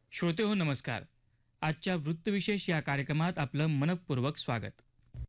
श्रोते हो नमस्कार. आजच्या वृत्तविशेष या कार्यक्रमात आपलं मनपूर्वक स्वागत.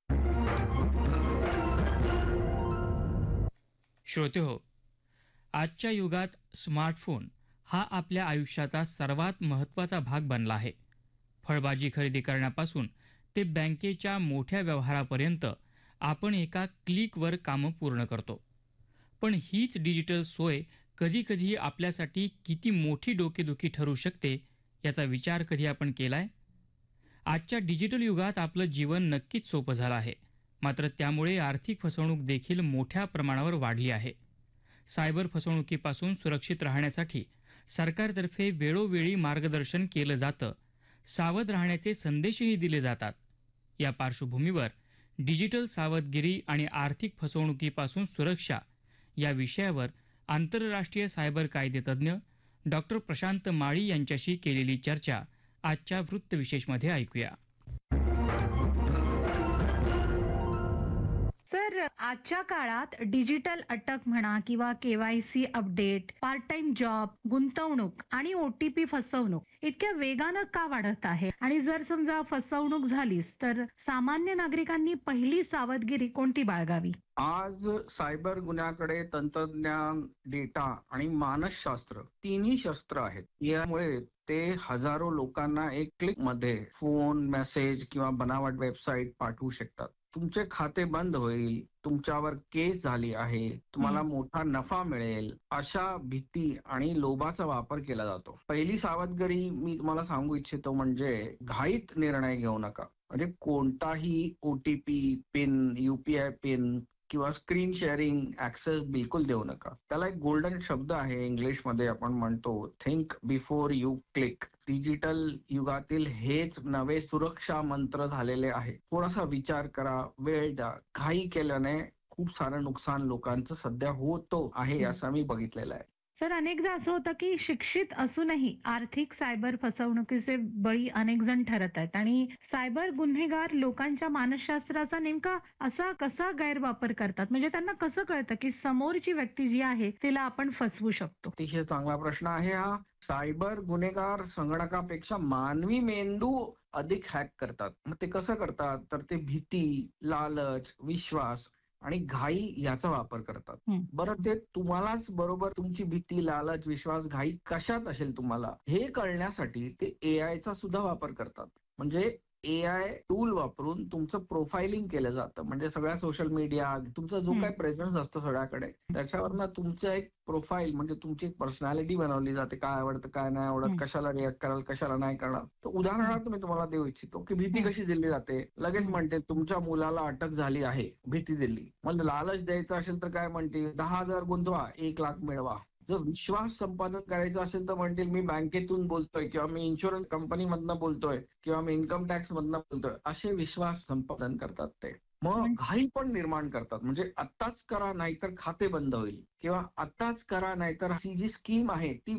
श्रोते हो, आजच्या युगात स्मार्टफोन हा आपल्या आयुष्याचा सर्वात महत्त्वाचा भाग बनला आहे. फळभाजी खरेदी करण्यापासून ते बँकेच्या मोठ्या व्यवहारापर्यंत आपण एका क्लिकवर कामं पूर्ण करतो. पण हीच डिजिटल सोय कधीकधी आपल्यासाठी किती मोठी डोकेदुखी ठरू शकते याचा विचार कधी आपण केलाय? आजच्या डिजिटल युगात आपलं जीवन नक्कीच सोपं झालं आहे, मात्र त्यामुळे आर्थिक फसवणूक देखील मोठ्या प्रमाणावर वाढली आहे. सायबर फसवणुकीपासून सुरक्षित राहण्यासाठी सरकारतर्फे वेळोवेळी मार्गदर्शन केलं जातं, सावध राहण्याचे संदेशही दिले जातात. या पार्श्वभूमीवर डिजिटल सावधगिरी आणि आर्थिक फसवणुकीपासून सुरक्षा या विषयावर आंतरराष्ट्रीय सायबर कायदेतज्ञ डॉक्टर प्रशांत माळी यांच्याशी केलेली चर्चा आजच्या वृत्तविशेषमध्ये ऐकूया. सर, आजच्या काळात डिजिटल अटक म्हणा किंवा KYC update, part time job, गुंतवणूक आणि OTP फसवणूक इतक्या वेगानं का वाढत आहे? आणि जर समजा फसवणूक झालीच तर सामान्य नागरिकांनी पहिली सावधगिरी कोणती बाळगावी? आज सायबर गुन्ह्याकडे तंत्रज्ञान, डेटा आणि मानसशास्त्र तिन्ही शस्त्र आहेत. यामुळे ते हजारो लोकांना एक क्लिक मध्ये फोन, मेसेज किंवा बनावट वेबसाईट पाठवू शकतात. तुमचे खाते बंद होईल, तुमच्यावर केस झाली आहे, तुम्हाला मोठा नफा मिळेल, अशा भीती आणि लोभाचा वापर केला जातो. पहिली सावधगिरी मी तुम्हाला सांगू इच्छितो म्हणजे घाईत निर्णय घेऊ नका. म्हणजे कोणताही OTP पिन, UPI पिन किंवा स्क्रीन शेअरिंग ऍक्सेस बिलकुल देऊ नका. त्याला एक गोल्डन शब्द आहे, इंग्लिशमध्ये आपण म्हणतो think before you click. Digital युगातील हेच नवे सुरक्षा मंत्र झालेले आहे. थोडासा विचार करा, वेळ द्या. घाई केल्याने खूप सारं नुकसान लोकांचं सध्या होतो आहे असं मी बघितलेलं आहे. सर, अनेकदा असं होतं की शिक्षित असूनही आर्थिक सायबर फसवणुकीचे बळी अनेक जण ठरत आहेत आणि सायबर गुन्हेगार लोकांच्या मानसशास्त्राचा नेमका असा कसा गैरवापर करतात? म्हणजे त्यांना कसं कळतं की समोरची व्यक्ती जी आहे तिला आपण फसवू शकतो? अतिशय चांगला प्रश्न आहे हा. सायबर गुन्हेगार संगणकापेक्षा मानवी मेंदू अधिक हॅक करतात. मग ते कसं करतात? तर ते भीती, लालच, विश्वास आणि घाई याचा वापर करतात. बरं, ते तुम्हालाच बरोबर तुमची भीती, लालच, विश्वास, घाई कशात असेल तुम्हाला हे कळण्यासाठी ते AI चा सुद्धा वापर करतात. म्हणजे AI टूल वापरून तुमचं प्रोफाइलिंग केलं जातं. म्हणजे सगळ्या सोशल मीडिया, तुमचा जो काही प्रेझेन्स असतो सगळ्याकडे, त्याच्यावरनं तुमचं एक प्रोफाईल म्हणजे तुमची एक पर्सनॅलिटी बनवली जाते. काय आवडतं, काय नाही आवडत, कशाला रिॲक्ट कराल, कशाला नाही करणार. तर उदाहरणार्थ मी तुम्हाला देऊ इच्छितो की भीती कशी दिली जाते. लगेच म्हणते तुमच्या मुलाला अटक झाली आहे, भीती दिली. मग लालच द्यायचा असेल तर काय म्हणते, 10,000 गुंतवा, 1,00,000 मिळवा. जर विश्वास संपादन करायचा असेल तर म्हणतील मी बँकेतून बोलतोय किंवा मी इन्शुरन्स कंपनीमधनं बोलतोय किंवा मी इन्कम टॅक्स मधनं बोलतोय. असे विश्वास संपादन करतात ते. मग घाई पण निर्माण करतात. म्हणजे आत्ताच करा नाहीतर खाते बंद होईल किंवा आत्ताच करा नाहीतर ही जी स्कीम आहे ती